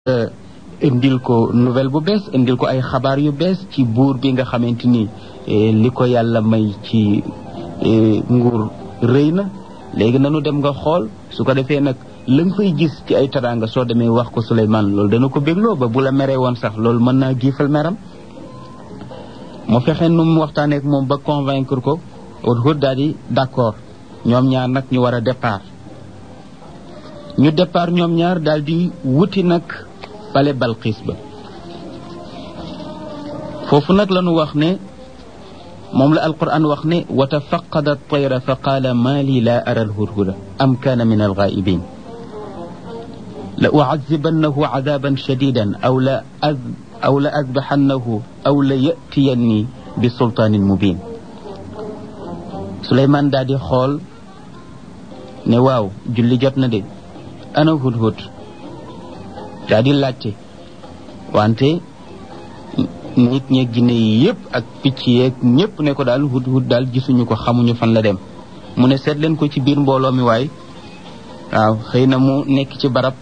indil ko nouvelle bu bees indil ko ay xabaar yu bees ci buur bi nga xamante ni li ko yàlla may ci nguur rëy na léegi nanu dem nga xool su ko defee nag la nga fay gis ci ay teraanga soo demee wax ko Souleymane loolu dana ko bégloo ba bu la meree woon sax loolu mën naa giifal meram mu fexe nu mu waxtaanee ak moom ba convaincre ko Hudhud daal di d'accord ñoom ñaar nag ñu war a départ ñoom ñaar daal di wuti nag pale Balqis ba foofu nag la ñu wax ne moom la alquran wax ne wa tafaqada at-tayra fa qaala maa lii laa ara al-hudhuda am kaana min al-ghaa'ibin la u'azzibannahu 'adaaban shadiidan aw la azbahannahu aw la ya'tiyanni bi sultaanin mubiin Souleymane daal di xool ne waaw julli jot na de ana Hudhud daal di laajte wante nit ñeeg jinne yi yëpp ak picc yeeg ñëpp ne ko daal Hudhud daal gisuñu ko xamuñu fan la dem mu ne seet leen ko ci biir mbooloo mi waay waaw xëy na mu nekk ci barab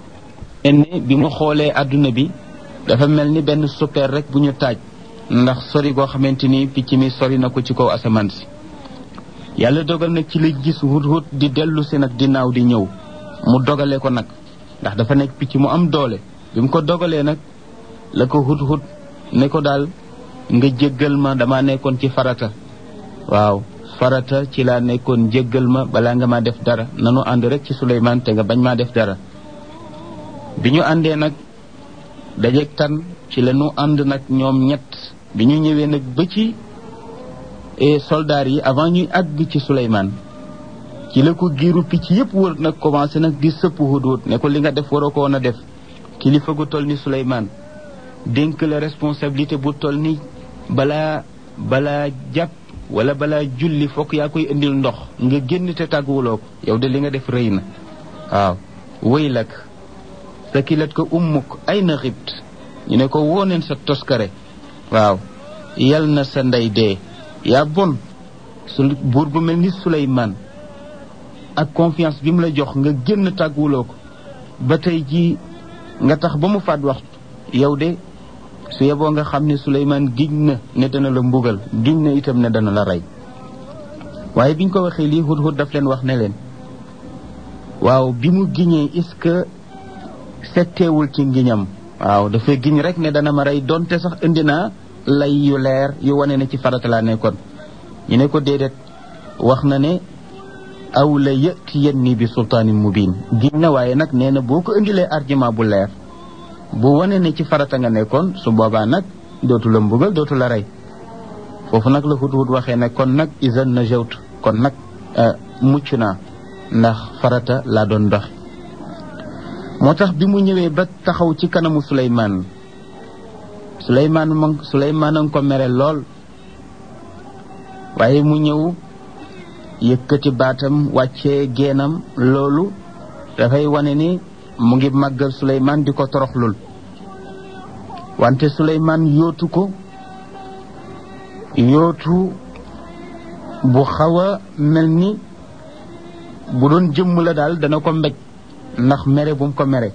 ne bi mu xoolee adduna bi dafa mel ni benn super rek bu ñu taaj ndax sori goo xamante ni picc mi sori na ko ci kaw asamaan si yàlla dogal nag ci la gis Hudhud di dellu si nag di naaw di ñëw mu dogale ko nag ndax dafa nekk picc mu am doole bi mu ko dogalee nag la ko Hudhud ne ko daal nga jéggal ma dama nekkoon ci farata waaw farata ci laa nekkoon jéggal ma balaa nga ma def dara nanu ànd rek ci Souleymane te nga bañ maa def dara bi ñu àndee nag dajeeg tan ci la ñu ànd nag ñoom ñett bi ñu ñëwee nag ba ci soldats yi avant ñuy àgg ci Souleymane ci la ko giiru picc yëpp wër nag commencé nag di sëpp Hudhud ne ko li nga def waroo ko woon a def kilifa gu toll ni Souleymane dénk la responsabilité bu toll ni balaa jàpp wala balaa julli fokk yaa koy indil ndox nga génn te tàgguwuloo ko yow de li nga def rëy na waaw waylak sakilat ko ummuk ay na xibt ñu ne ko wooneen sa toskare waaw yal na sa ndey dee yaa bon su buur bu mel ni Souleymane ak confiance bi mu la jox nga génn tàgguwuloo ko ba tey ji nga tax ba mu faat waxtu yow de su yeboo nga xam ne Souleymane giñ na ne dana la mbugal giñ na itam ne dana la rey waaye biñ ko waxee lii Hudhud daf leen wax ne leen waaw bi mu giñee est-ce que setteewul ci ngiñam waaw dafa giñ rek ne dana ma rey donte sax indi naa lay yu leer yu wane ne ci farata laa nekkoon ñu ne ko déedéet wax na ne aw la yatiyanni bi sultaanin mubiin giñ na waaye nag nee na boo ko indilee argument bu leer bu wane ne ci farata nga nekkoon su boobaa nag dootu la mbugal dootu la rey foofu nag la Hudhud waxee ne kon nag izan najawtu kon nag mucc naa ndax farata laa doon dox moo tax bi mu ñëwee ba taxaw ci kanamu Souleymane a ngi ko mere lool waaye mu ñëw yëkkati baatam wàccee geenam loolu dafay wane ni mu ngi màggal Souleymane di ko toroxlul wante Souleymane yootu ko yootu bu xaw a mel ni bu doon jëmm la daal dana ko mbéj ndax mere bu mu ko mere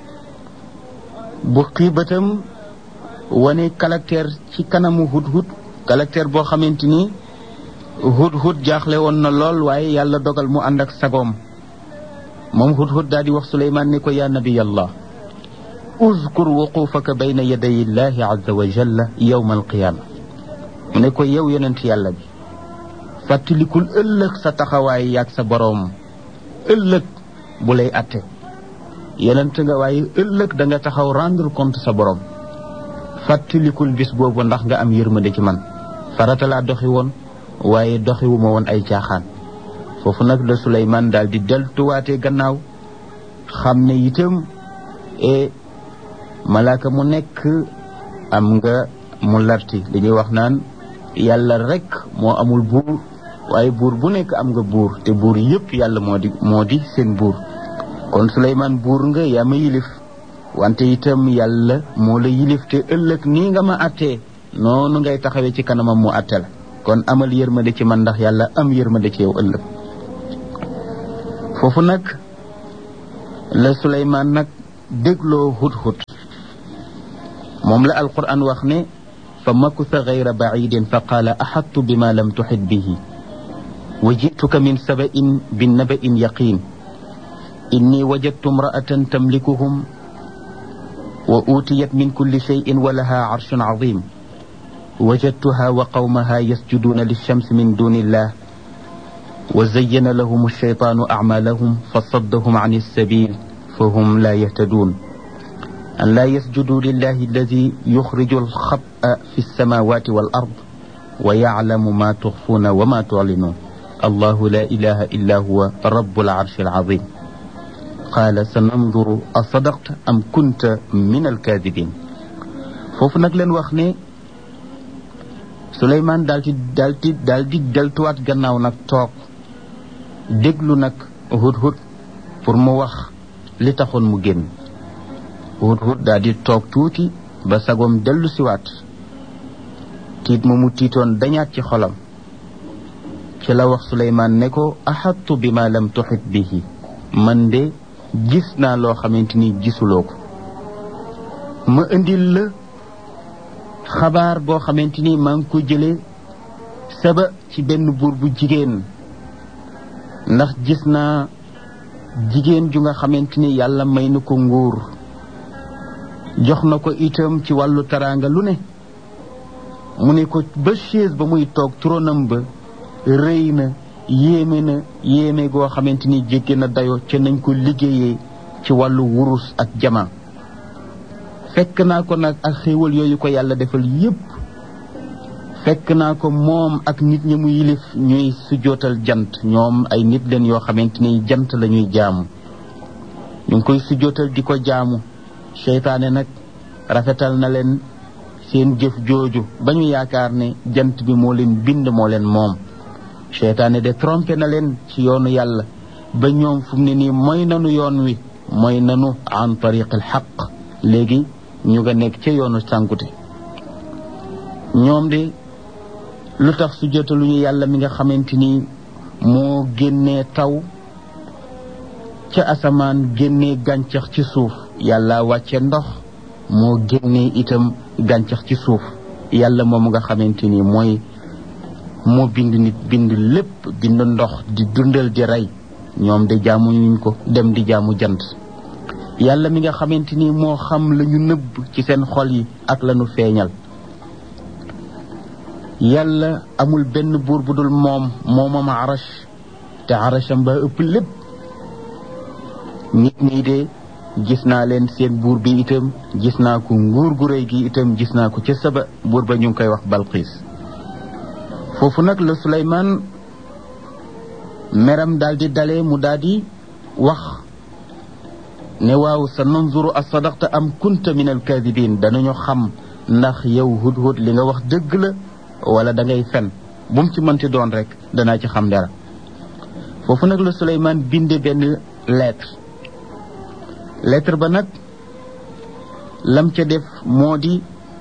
bu xiibatam wane caractère ci kanamu Hudhud caractère boo xamante ni Hudhud jaaxle woon na lool waaye yàlla dogal mu ànd ak sagoom moom Hudhud daal di wax Souleymane ne ko yaa nabiyallah uzkur wuqufaka bayna yaday illahi azza wa jalla yawma alqiyama mu ne ko yow yonent yàlla bi fàttalikul ëllëg sa taxawaay yaag sa boroom ëllëg bu lay atte yonent nga waaye ëllëg da nga taxaw rendre compte sa boroom fàttalikul bis boobu ndax nga am yërmande ci man farata laa doxi woon waaye doxiwu ma woon ay caaxaan foofu nag la Souleymane daal di deltuwaatee gannaaw xam ne itam malaaka mu nekk am nga mu larti li ñuy wax naan yàlla rek moo amul buur waaye buur bu nekk am nga buur te buur yëpp yàlla moo di seen buur kon Souleymane buur nga yaa ma yilif wante itam yàlla moo la yilif te ëllëg nii nga ma attee noonu ngay taxawee ci kanamam mu atte la kon amal yërmande ci man ndax yàlla am yërmande ci yow ëllëg foofu nag la Souleymane nag dégloo hudhud moom la alquran wax ne fa makutha gayra bacidin fa qaala axattu bima lam tuxit bihi wa jituka min saba'in binaba'in yaqin inni wajadtu imra'atan tamlikuhum wa utiyat min kulli shay'in wa laha arshun azim wajadtuha wa qawmaha yasjuduna lishamsi min duni illah wa zayyana lahum alshaytanu acmalahum fasaddahum an alsabil fahum la yahtadun an la yasjudu lillahi alladi yuxriju alxab'a fi alsamawati wal ard wa yaclamu ma tuxfuuna wa ma tuclinun allahu la ilaha illa huwa rabu alcarshi alcazim qaala sananzuru asadaqta am kunta min alkaadibin foofu nag leen wax ne Suleymaan daal di deltuwaat gannaaw nag toog déglu nag hudhud pour mu wax li taxoon mu génn hudhud daal di toog tuuti ba sagoom dellu siwaat tiit mu tiitoon dañaat ci xolam ci la wax Suleymaan ne ko axattu bi ma lam tuxit bihi man de gis naa loo xamante ni gisuloo ko ma indil la xabaar boo xamante ni maa ngi ko jëlee Saba ci benn buur bu jigéen ndax gis naa jigéen ju nga xamante ni yàlla may na ko nguur jox na ko itam ci wàllu taraanga lu ne mu ne ko ba chaise ba muy toog tronam ba rëy na yéeme goo xamante ni jéggi na dayo ca nañ ko liggéeyee ci wàllu wurus ak jama fekk naa ko nag ak xéewal yooyu ko yàlla defal yépp fekk naa ko moom ak nit ñi mu yilif ñuy sujjootal jant ñoom ay nit leen yoo xamante ni jant la ñuy jaamu ñu ngi koy sujjootal di ko jaamu seytaane nag rafetal na leen seen jëf jooju ba ñu yaakaar ne jant bi moo leen bind moo leen moom seytaane de trompé na leen ci yoonu yàlla ba ñoom fu mu ne nii mooy nanu yoon wi mooy nanu an tariqil xaq léegi ñu nga nekk ca yoonu sànkute ñoom de lu tax su jotaluñu yàlla mi nga xamante ni moo génnee taw ca asamaan génnee gàncax ci suuf yàlla wàcce ndox moo génnee itam gàncax ci suuf yàlla moom nga xamante ni moo bind nit bind lépp bind ndox di dundal di rey ñoom de jaamuñu ko dem di jaamu jant yàlla mi nga xamante ni moo xam lañu nëbb ci seen xol yi ak lañu feeñal yàlla amul benn buur bu dul moomam arash te arasham ba ëpp lépp nit ñi de gis naa leen seen buur bi itam gis naa ko nguur gu rëy gi itam gis naa ko ca Saba buur ba ñu ngi koy wax Balqiis foofu nag la Suleymaan meram daldi dale mu daldi wax ne waaw sa nanzuru asadaqta am kunta min alkaadibin danañu xam ndax yow hudhud li nga wax dëgg la wala da ngay fen bu mu ci mënti doon rek danaa ci xam dara foofu nag la Suleymaan binde benn lettre ba nag lam ca def moo di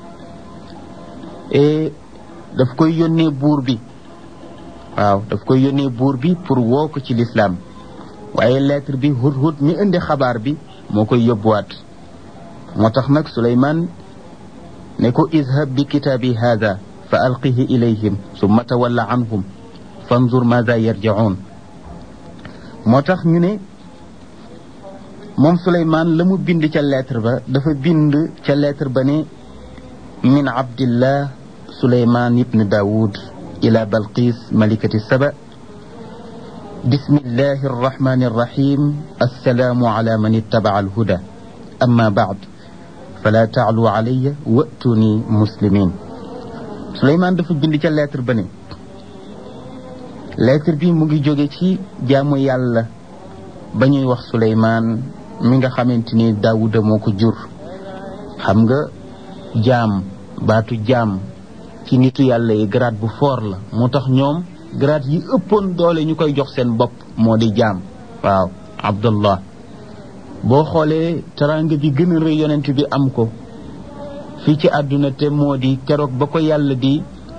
daf koy yónnee buur bi waaw daf koy yónnee buur bi pour woo ko ci lislaam waaye lettre bi hudhud mi indi xabaar bi moo koy yóbbuwaat moo tax nag Suleymaan ne ko izhab bi kitaabi haada fa alqihi ilayhim summa tawalla anhum fanzur maada yarji'un moo tax ñu ne moom Suleymaan la mu bind ca lettre ba dafa bind ca lettre ba ne min abdillah Suleymaan ibn Daawud ila Balqiis malikati Saba bismillahi arrahmani arrahim assalaamu ala man ittaba'a alhuda amma ba'd fala ta'lu alayya wa'tuni muslimin Suleymaan dafa bind ca lettre ba ne lettre bi mu ngi jóge ci jaamu yàlla ba ñuy wax Suleymaan mi nga xamante ni Daawuda moo ko jur xam nga jaam baatu jaam ci nitu yàlla yi grade bu fort la moo tax ñoom grade yi ëppoon doole ñu koy jox seen bopp moo di jaam waaw Abdullah boo xoolee teraanga bi gën a rëy yonent bi am ko fii ci àdduna te moo di keroog ba ko yàlla di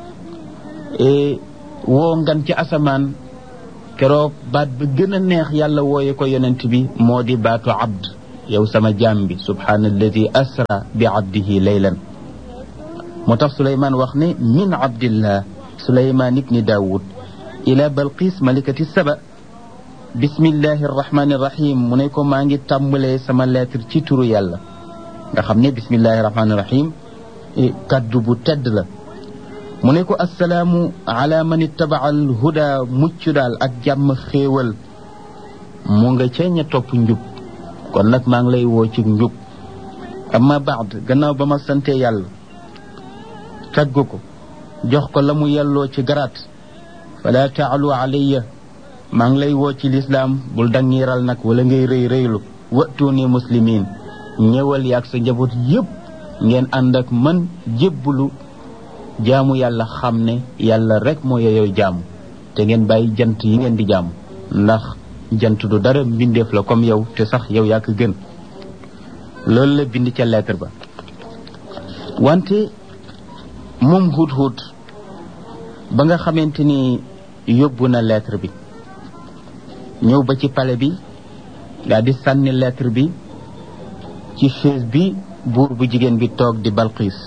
woo ngan ci asamaan keroog baat ba gën a neex yàlla wooye ko yonent bi moo di baatu abd yow sama jaam bi subhaanalladi asra bi abdihi laylan moo tax Suleymaan wax ne min abdillah Suleymaan ibni Daawud ila Balqis malikati Saba bismillahi arrahmani irrahim mu ne ko maa ngi tàmbalee sama lettre ci turu yàlla nga xam ne bismillahi irrahmani irrahim kaddu bu tedd la mu ne ko assalaamu ala man ittaba al huda mucc daal ak jàmm xéewal mu nga ca ña topp njub kon nag maa ngi lay woo ci njub amma baad gannaaw ba ma sante yàlla tagg ko jox ko la mu yelloo ci garaat fala taalu alayya maa ngi lay woo ci lislaam bul dangiiral nag wala ngay rëy rëylu watuuni muslimin ñëwal yaag sa njaboot yépp ngeen ànd ak man jébbulu jaamu yàlla xam ne yàlla rek moo yeyoo jaamu te ngeen bàyyi jant yi ngeen di jaamu ndax jant du dara mbindeef la comme yow te sax yow yaa ko gën loolu la bind ca lettre ba wante moom Hudhud ba nga xamante ni yóbbu na lettre bi ñëw ba ci palais bi daal di sànni lettre bi ci chaise bi buur bu jigéen bi toog di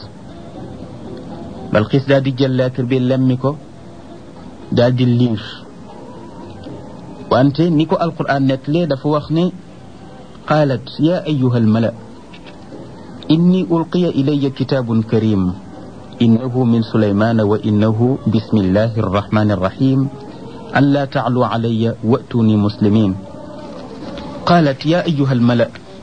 Balqis daal di jël lettre bi lemmi ko daal di liir wante ni ko alquran nettalee dafa wax ne qaalat ya ayuha almala inni ulqiya ilaya kitabun karim innahu min sulaymana wa innahu bismillahi arrahmani arrahim an la taclu calaya wa'tuni muslimin qaalat ya ayuha almala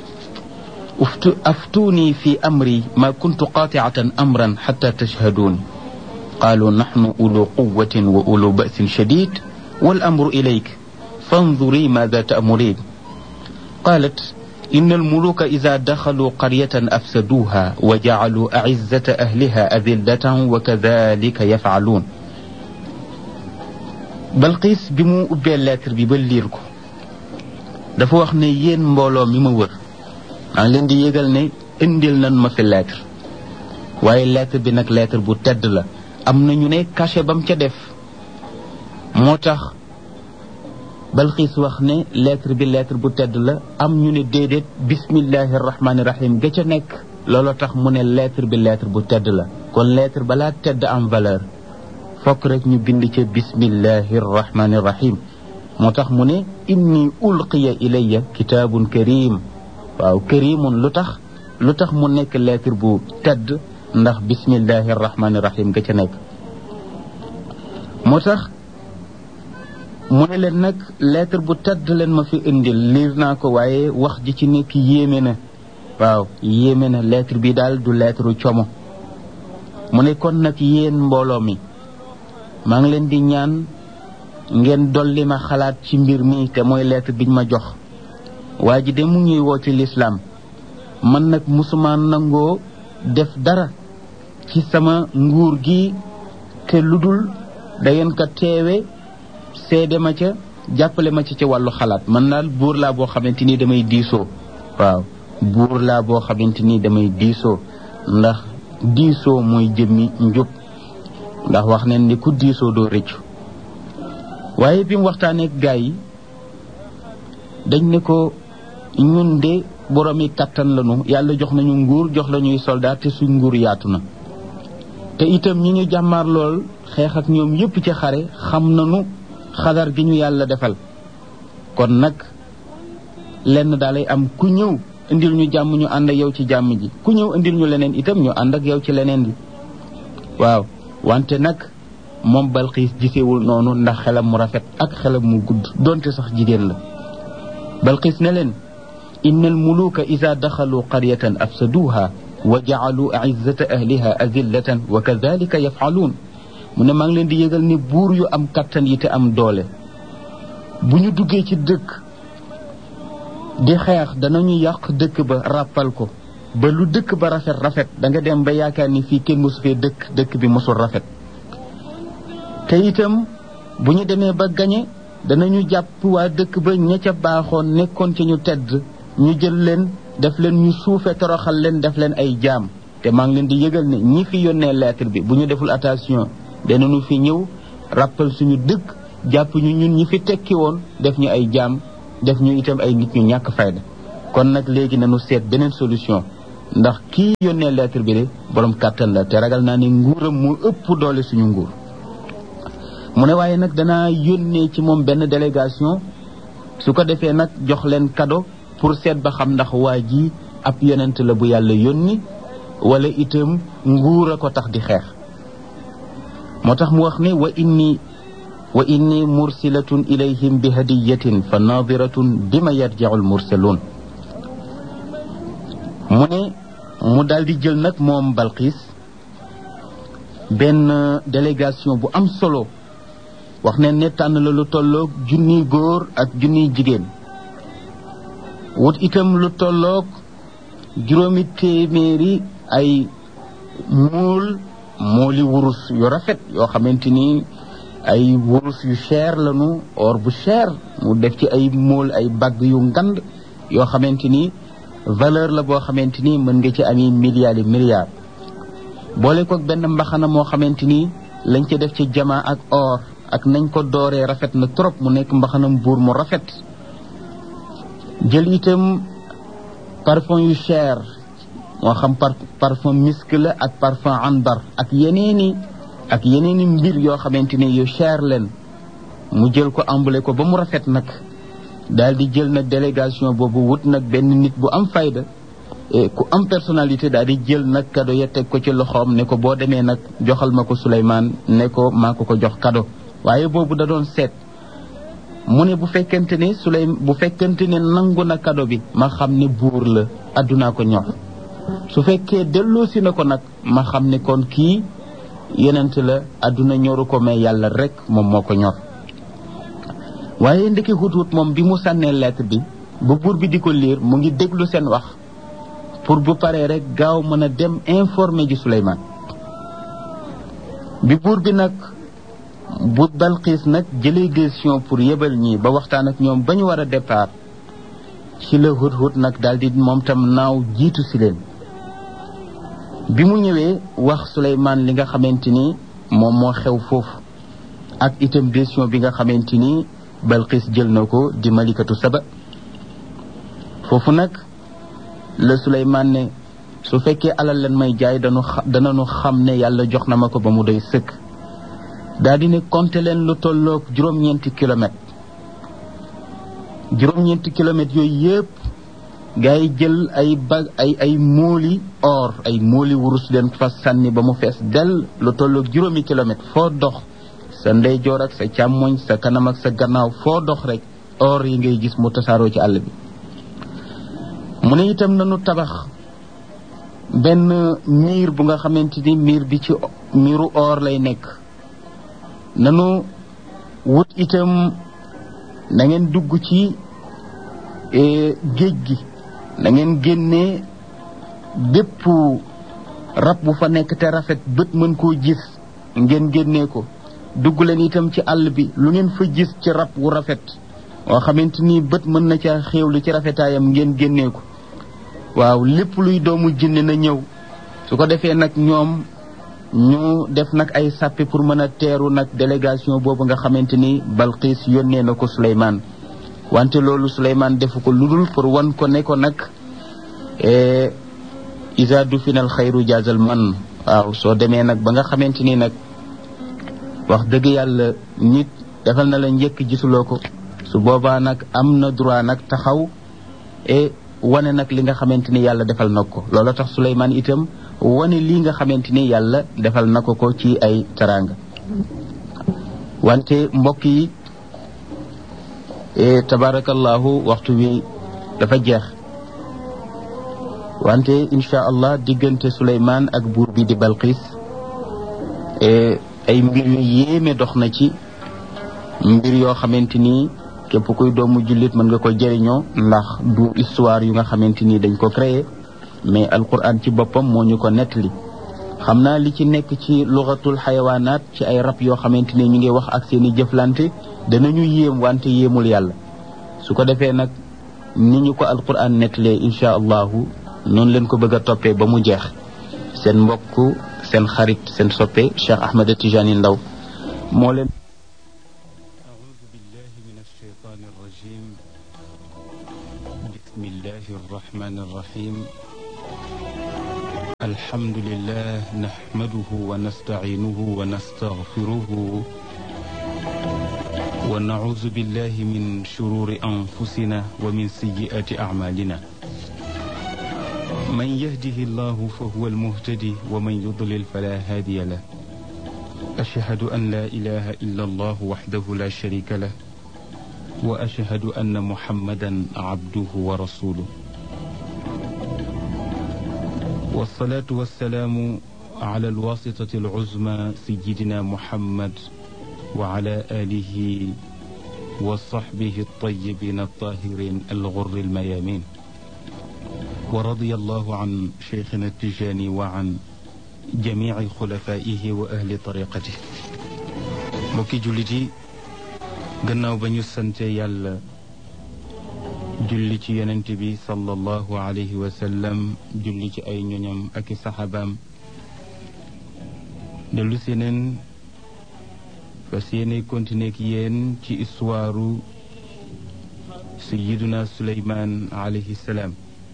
أفتوني في أمري ما كنت قاطعة أمرا حتى تشهدون قالوا نحن أولو قوة وأولو بأس شديد والأمر إليك فانظري ماذا تأمرين قالت إن الملوك إذا دخلوا قرية أفسدوها وجعلوا أعزة أهلها أذلة وكذلك يفعلون Balqis bi mu ubbee lettre bi ba liir ko dafa wax ne yéen mbooloo mi ma wër maa ngi leen di yëgal ne indil nan ma fi lettre waaye lettre bi nag lettre bu tedd la am na ñu ne cachet ba mu ca def moo tax Balqis wax ne lettre bi lettre bu tedd la am ñu ne déedéet bismillahi rahmaani rahim ga ca nekk looloo tax mu ne lettre bi lettre bu tedd la kon lettre balaa tedd am valeur fokk rek ñu bind ca bismillahi rahmaani rahim moo tax mu ne inni ulqiya ilayya kitaabun karim waaw karimun lu tax mu nekk lettre bu tedd ndax bismillahi rahmaani rahim ga ca nekk moo tax mu ne leen nag lettre bu tedd leen ma fi indil liir naa ko waaye wax ji ci nekk yéeme na waaw yéeme na lettre bi daal du lettre como mu ne kon nag yéen mbooloo mi maa ngi leen di ñaan ngeen dolli ma xalaat ci mbir mi te mooy lettre biñ ma jox waa ji de mu ñuy woo ci lislaam man nag musuma nangoo def dara ci sama nguur gi te lu dul da ngeen ko teewe seede ma ca jàppale ma ci wàllu xalaat man daal buur laa boo xamante ni damay diisoo waaw buur laa boo xamante ni damay diisoo ndax diisoo mooy jëmmi njub ndax wax neen ni ku diisoo doo rëccu waaye bi mu waxtaanee gaay yi dañ ne ko ñun de boroomi kattan lañu yàlla jox nañu nguur jox lañuy soldat te suñ nguur yaatu na te itam ñi ñu jàmmaar lool xeex ak ñoom yépp ci xare xam nañu xadar gi ñu yàlla defal kon nag lenn daalay am ku ñëw indil ñu jàmm ñu ànd ak yow ci jàmm ji ku ñëw indil ñu leneen itam ñu ànd ak yow ci leneen li waaw wante nag moom Balqis gisewul noonu ndax xelam mu rafet ak xelam mu gudd donte sax jigéen la Balqis ne leen inna almuluka ida daxalu qaryatan afsaduha wa jaalu aizzata ahliha azillatan wa kadalika yafaluun mu ne maa ngi leen di yëgal ni buur yu am kattan yi te am doole bu ñu duggee ci dëkk di xeex danañu yàq dëkk ba ràppal ko ba lu dëkk ba rafet rafet da nga dem ba yaakaar ni fii kenn mosu fee dëkk bi mosul rafet te itam bu ñu demee ba gañe danañu jàpp waa dëkk ba ña ca baaxoon nekkoon ci ñu tedd ñu jël leen def leen ñu suufe toroxal leen def leen ay jaam te maa ngi leen di yëgal ne ñi fi yónnee lettre bi bu ñu deful attention danañu fi ñëw rappal suñu dëkk jàpp ñu ñun ñi fi tekki woon def ñu ay jaam def ñu itam ay nit ñu ñàkk fayda kon nag léegi nañu seet beneen solution ndax kii yónnee lettre bi de borom kàttan la te ragal naa ne nguuram mu ëpp doole suñu nguur. mu ne waaye nag danaa yónnee ci moom benn délégation su ko defee nag jox leen cadeau pour seet ba xam ndax waa ji ab yonent la bu yàlla yónni wala itam nguur a ko tax di xeex. moo tax mu wax ne wa inni mursilatun ilayhim bi hadiyatin fa nadiratun bima yarji'u al mursalun. mu ne mu daal di jël nag moom Balqis benn délégation bu am solo wax ne tànn la lu tolloog junniy góor ak junniy jigéen wut itam lu tolloog 700 ay mooli wurus yu rafet yoo xamante ni ay wurus yu cher lañu or bu cher mu def ci ay mool ay bagg yu ngand yoo xamante ni valeur la boo xamante ni mën nga ci ami milliards yi milliards boole ko benn mbaxana moo xamante ni lañ ca def ci jamaa ak or ak nañ ko dooree rafet na trop mu nekk mbaxanam buur mu rafet jël itam parfum yu cher moo xam parfum misk la ak parfum anbar ak yeneeni mbir yoo xamante ni yu cher leen mu jël ko emballé ko ba mu rafet nag daal di jël nag délégation boobu wut nag benn nit bu am fayda ku am personnalité daal di jël nag cadeau ya teg ko ci loxoom ne ko boo demee nag joxal ma ko Souleymane ne ko maa ko jox cadeau. waaye boobu da doon seet mu ne bu fekkente ne nangu na cadeau bi ma xam ne buur la addunaa ko ñor su fekkee delloosi na ko nag ma xam ne kon kii yonent la adduna ñoru ko mais yàlla rek moom moo ko ñor. waaye ndeke Hudhud moom bi mu sànnee lettre bi ba buur bi di ko liir mu ngi déglu seen wax pour bu paree rek gaaw mën a dem informer ji Souleymane. bi buur bi nag bu Balqis nag jëlee décision pour yebal ñii ba waxtaan ak ñoom ba ñu war a départ ci la Hudhud nag daal di moom tam naaw jiitu si leen. bi mu ñëwee wax Souleymane li nga xamante ni moom moo xew foofu ak itam décision bi nga xamante ni Balqis jël na ko di malikatu Saba. foofu nag la Souleymane ne su fekkee alal leen may jaay danañu xam ne yàlla jox na ma ko ba mu doy sëkk. daal di ne compter leen lu tolloog juróom-ñeenti kilomètres yooyu yëpp gaa yi jël ay mooli or ay mooli wurus leen fa sànni ba mu fees del lu tolloog 7 kilomètres foo dox sa ndeyjoor ak sa càmmoñ sa kanam ak sa gannaaw foo dox rek or yi ngay gis mu tasaaroo ci àll bi. mu ne itam nanu tabax benn miir bu nga xamante ni miir bi ci miiru or lay nekk. nanu wut itam na ngeen dugg ci géej gi na ngeen génnee bépp rab bu fa nekk te rafet bët mën koo gis ngeen génnee ko. dugg leen itam ci àll bi lu ngeen fa gis ci rab wu rafet woo xamante ni bët mën na ca xéewlu ci rafetaayam ngeen génnee ko. waaw lépp luy doomu jinne na ñëw su ko defee nag ñoom ñu def nag ay sàppe pour mën a teeru nag délégation boobu nga xamante ni Balqis yónnee na ko Souleymane. wante loolu Souleymane defu ko ludul pour wan ko ne ko nag isa du final xayru jaazal man. waaw soo demee nag ba nga xamante ni nag wax dëgg yàlla nit defal na la njëkk gisuloo ko su boobaa nag am na droit nag taxaw wane nag li nga xamante ni yàlla defal na ko. loolu tax Souleymane itam wane lii nga xamante ni yàlla defal na ko ci ay teraanga. wante mbokk yi tabarakallahu waxtu wi dafa jeex wante insha allah diggante Souleymane ak buur bi di Balqis ay mbir yu yéeme dox na ci mbir yoo xamante ni képp kuy doomu jullit mën nga ko jëriñoo ndax du histoire yu nga xamante ni dañ ko créé mais alquran ci boppam moo ñu ko nettali. xam naa li ci nekk ci lugatul xayawaanaat ci ay rab yoo xamante ni ñu ngi wax ak seeni jëflante danañu yéem wante yéemul yàlla. su ko defee nag ni ñu ko alquran nettalee incha allahu noonu leen ko bëgg a toppee ba mu jeex. seen mbokk seen xarit seen soppe Cheikh Ahmed Tijani Ndaw moo leen. أعوذ بالله من الشيطان الرجيم بسم الله الرحمن الرحمن الرحيم الحمد لله نحمده ونستعينه ونستغفره ونعوذ بالله من شرور أنفسنا ومن سيئات أعمالنا من يهده الله فهو المهتدي ومن يضلل فلا هادي له أشهد أن لا إله إلا الله وحده لا شريك له وأشهد أن محمدا عبده ورسوله والصلاة والسلام على الواسطة العظمى سيدنا محمد وعلى آله وصحبه الطيبين الطاهرين الغر الميامين ورضي الله عن شيخنا التجاني وعن جميع خلفائه وأهل طريقته mbokki jullit yi gannaaw ba ñu sante yàlla julli ci yonent bi sallallahu alayhi wa sallam julli ci ay ñoñam ak i saxaabaam dellu si neen fas yéene continuer ak yéen ci histoire sayyiduna Suleymaan alayhi salaam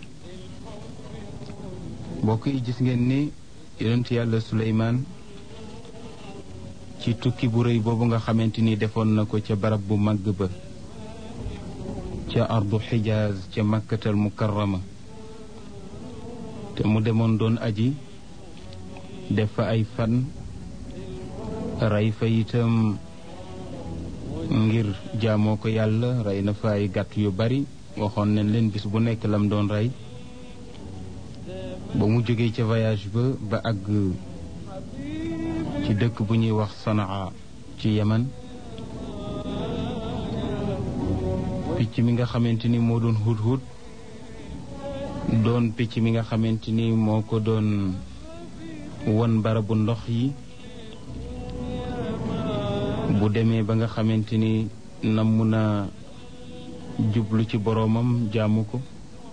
mbokk yi gis ngeen ni yonent yàlla Suleymaan ci tukki bu rëy boobu nga xamante ni defoon na ko ca barab bu màgg ba ca ardu xijaaz ca makkatal mukarrama te mu demoon doon aji def fa ay fan rey fa itam ngir jaamoo ko yàlla rey na fa ay gàtt yu bari waxoon nañ leen bis bu nekk lam doon rey ba mu jógee ca voyage ba àgg ci dëkk bu ñuy wax Sanaa ci Yemen picc mi nga xamante ni moo doon hudhud doon picc mi nga xamante ni moo ko doon won barabu ndox yi bu demee ba nga xamante ni namm na jublu ci boroomam jaamu ko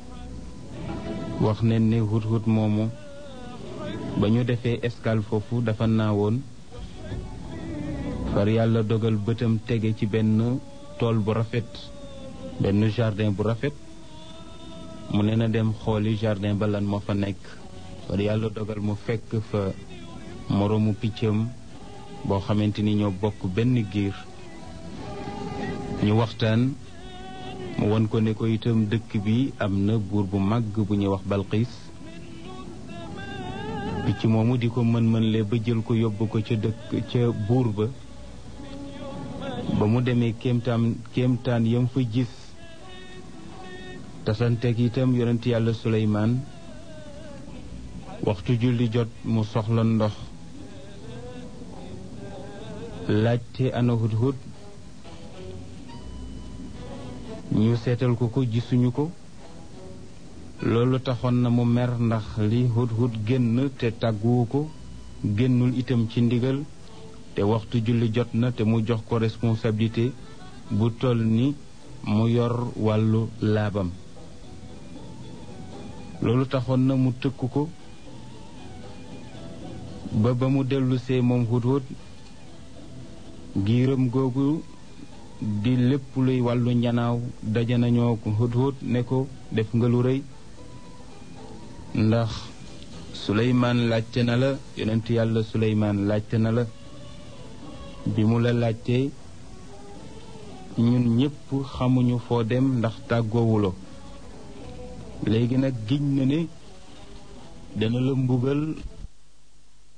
wax nañ ne hudhud moomu ba ñu defee escale foofu dafa naawoon far yàlla dogal bëtam tege ci benn tool bu rafet benn jardin bu rafet mu ne na dem xooli jardin ba lan moo fa nekk far yàlla dogal mu fekk fa moroomu piccam boo xamante ni ñoo bokk benn giir ñu waxtaan mu won ko ne ko itam dëkk bi am na buur bu màgg bu ñuy wax Balqiis picc moomu di ko mën-mënle ba jël ko yóbbu ko ca buur ba mu demee kéemtaan yam fa gis tasanteeg itam yonent yàlla Suleymaan waxtu julli jot mu soxla ndox laajte ana hudhud ñu seetal ko gisuñu ko loolu taxoon na mu mer ndax li hudhud génn te tàgguwu ko génnul itam ci ndigal te waxtu julli jot na te mu jox ko responsabilité bu toll ni mu yor wàllu laabam loolu taxoon na mu tëkku ko ba mu dellusee moom hudhud giiram googu di lépp luy wàllu njanaaw daje nañoo ko hudhud ne ko def nga lu rëy ndax Suleymaan laajte na la yonent yàlla Suleymaan laajte na la bi mu la laajtee ñun ñépp xamuñu foo dem ndax tàggoowuloo léegi nag giñ na ne dana la mbugal